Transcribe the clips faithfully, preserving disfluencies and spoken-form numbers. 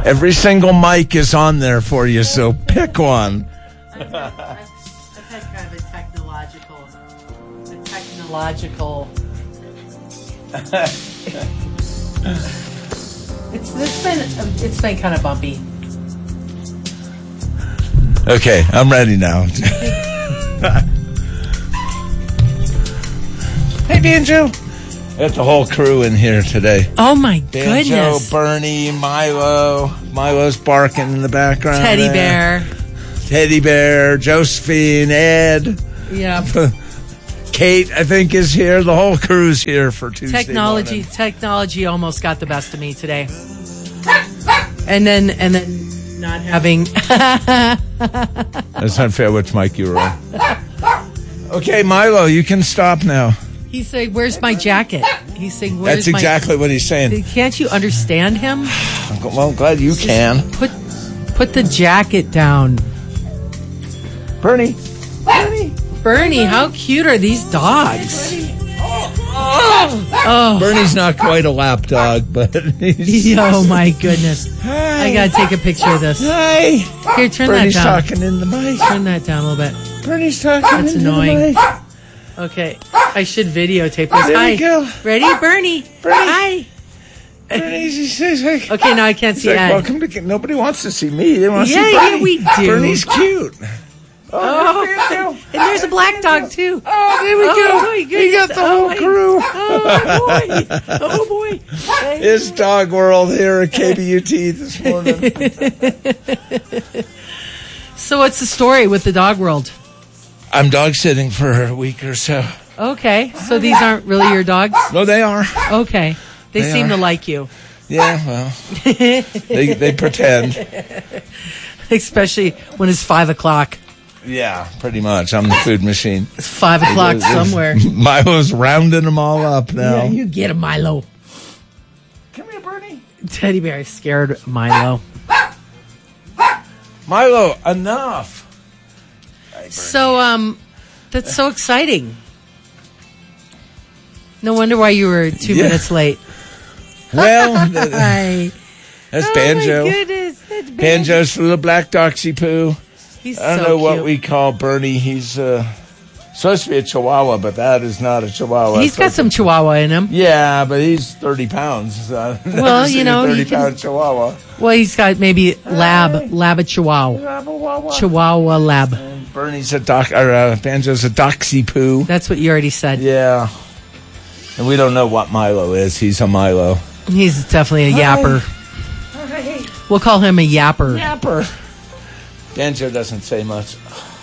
Every single mic is on there for you, so pick one. I've, I've, I've had kind of a technological, a technological. it's it's been it's been kind of bumpy. Okay, I'm ready now. Hey, Banjo. Got the whole crew in here today. Oh, my Banjo, goodness. Bernie, Milo. Milo's barking in the background. Teddy there. bear. Teddy bear, Josephine, Ed. Yeah. Kate, I think, is here. The whole crew's here for Tuesday Technology, morning. technology almost got the best of me today. And then, and then not having... That's unfair which mic you were on. Okay, Milo, you can stop now. He's saying, where's my jacket? He's saying, where's That's my... exactly what he's saying. Can't you understand him? Well, I'm glad you can. Put put the jacket down. Bernie. Bernie. Bernie, how cute are these dogs? Oh. Bernie's not quite a lap dog, but he's... Oh, my goodness. Hi. I got to take a picture of this. Hi. Here, turn Bernie's that down. talking in the mic. Turn that down a little bit. Bernie's talking That's into annoying. the mic. Okay, I should videotape this. There Hi. we go. Ready, Bernie? Bernie. Hi. Bernie's, he's like, Okay, now I can't he's see like, Ed. welcome to... Nobody wants to see me. They want to Yeah, see yeah, Bernie. we do. Bernie's cute. Oh, Banjo. and there's a black dog, too. Oh, there we Oh, go. my We goodness. got the Oh, whole my- crew. Oh, boy. Oh, boy. It's Dog World here at K B U T this morning. So what's the story with the dog world? I'm dog sitting for a week or so. Okay, so these aren't really your dogs? No, they are. Okay. They, They seem are. to like you. Yeah, well, they they pretend. Especially when it's five o'clock. Yeah, pretty much. I'm the food machine. It's five o'clock somewhere. Milo's rounding them all up now. Yeah, you get him, Milo. Come here, Bernie. Teddy bear is scared Milo. Milo, enough. So, um, that's so exciting. No wonder why you were two Yeah. minutes late. Well, th- Hi. that's Oh, Banjo. my goodness. That's Banjo. Banjo's little black doxy poo. He's I don't so know what cute. we call Bernie. He's uh, supposed to be a Chihuahua, but that is not a Chihuahua. He's got some Chihuahua in him. Yeah, but he's thirty pounds. I've never Well, you seen know, a he thirty-pound Chihuahua. Well, he's got maybe lab, lab a Chihuahua. Chihuahua lab. And Bernie's a doc, or uh, Banjo's a doxy poo. That's what you already said. Yeah. And we don't know what Milo is. He's a Milo. He's definitely a yapper. We'll call him a yapper. Yapper. Banjo doesn't say much.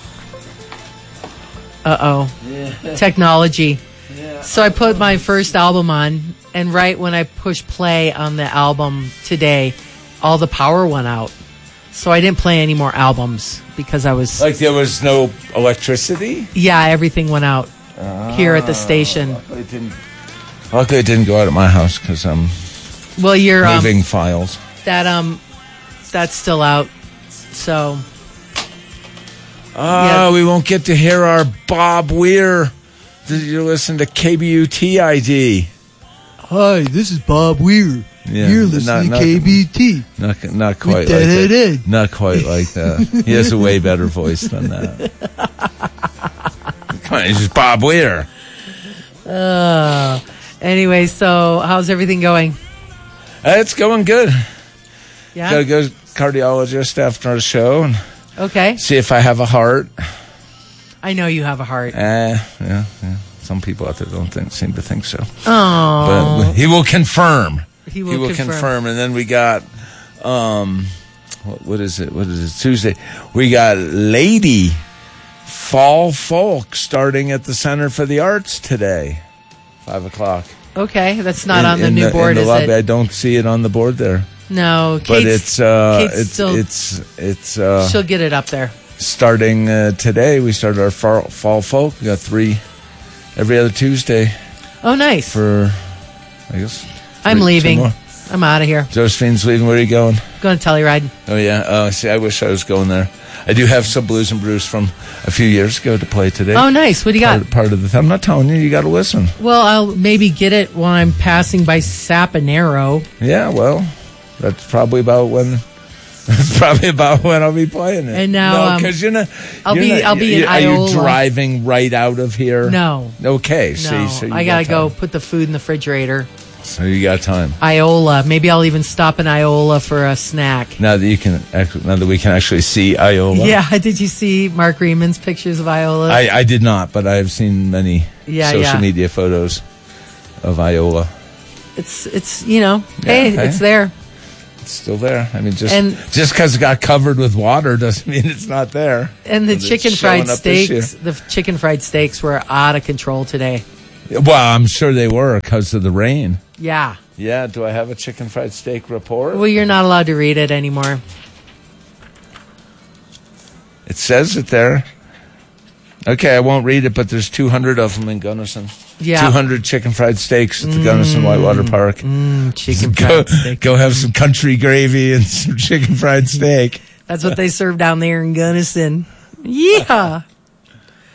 Uh-oh. Yeah. Technology. Yeah. So I put my first album on, and right when I pushed play on the album today, all the power went out. So I didn't play any more albums because I was... Like there was no electricity? Yeah, everything went out here at the station. Luckily it didn't, luckily it didn't go out at my house because I'm Well, you're... Um, moving files. that, um, that's still out. So... Oh, Yeah. we won't get to hear our Bob Weir. Did you listen to K B U T I D? Hi, this is Bob Weir. Yeah, You're listening not- to K B T. Not, not quite like Deadhead that. Ed. Not quite like that. He has a way better voice than that. Come on, he's just Bob Weir. Uh, anyway, so how's everything going? Uh, it's going good. Yeah? Gotta go to cardiologist after our show and Okay. see if I have a heart. I know you have a heart. Uh, yeah, yeah. Some people out there don't think, seem to think so. Oh. But he will confirm. He will confirm. confirm. And then we got, um, what, what is it? What is it? Tuesday. We got Lady Fall Folk starting at the Center for the Arts today, five o'clock. Okay, that's not In- on the in new in board, the is lobby. it? I don't see it on the board there. No, Kate's, But it's uh, Kate's it's still- it's it's uh, she'll get it up there. starting uh, today. We started our fall, fall folk. We got three every other Tuesday Oh, nice. for, I guess. I'm three- two leaving. more. I'm out of here. Josephine's leaving. Where are you going? Going to Telluride. Oh yeah. Oh, see, I wish I was going there. I do have some Blues and Brews from a few years ago to play today. Oh, nice. What do you got? Part, part of the. I'm not telling you. You got to listen. Well, I'll maybe get it while I'm passing by Saponaro. Yeah. Well, that's probably about when That's probably about when I'll be playing it. And now, no, um, because you're not. I'll you're be- not- I'll be in Are you Iola. driving right out of here? No. Okay. No, See, so you I gotta got go time. put the food in the refrigerator. So you got time Iola. Maybe I'll even stop in Iola for a snack. now that you can. Actually, now that we can actually see Iola. Yeah, did you see Mark Reeman's pictures of Iola? I, I did not, but I have seen many Yeah, social yeah. media photos of Iola. it's it's you know, Yeah, hey, hey. it's there. It's still there. I mean, just And- just because it got covered with water doesn't mean it's not there. And the But it's chicken showing fried up this year. steaks, the chicken fried steaks were out of control today. Well, I'm sure they were because of the rain. Yeah. Yeah. Do I have a chicken fried steak report? Well, you're not allowed to read it anymore. It says it there. Okay, I won't read it, but there's two hundred of them in Gunnison. Yeah. two hundred chicken fried steaks at the Gunnison Whitewater Park. Mm, chicken Go, fried steak. go have some country gravy and some chicken fried steak. That's what they serve down there in Gunnison. Yeah.